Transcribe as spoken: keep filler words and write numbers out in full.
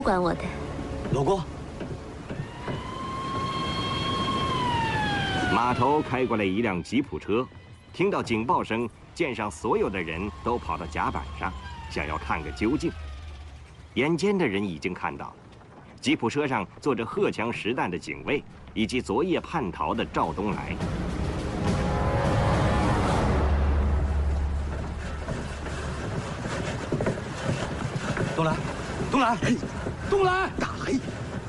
管我的。 老公， 码头开过来一辆吉普车，听到警报声，舰上所有的人都跑到甲板上，想要看个究竟。眼尖的人已经看到，吉普车上坐着荷枪实弹的警卫，以及昨夜叛逃的赵东来。 东来，东来，东来，大黑！